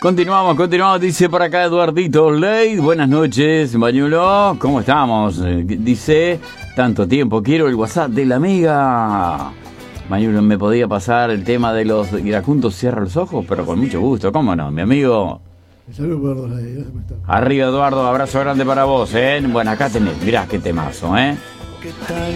Continuamos, dice por acá Eduardito Ley. Buenas noches, Bañuelo. ¿Cómo estamos? Dice, tanto tiempo, quiero el WhatsApp de la amiga. Bañuelo, ¿me podía pasar el tema de los iracundos? Cierra los ojos, pero con mucho gusto, ¿cómo no, mi amigo? Saludos, Eduardo. Arriba, Eduardo, abrazo grande para vos, ¿eh? Bueno, acá tenés, mirá qué temazo, ¿eh?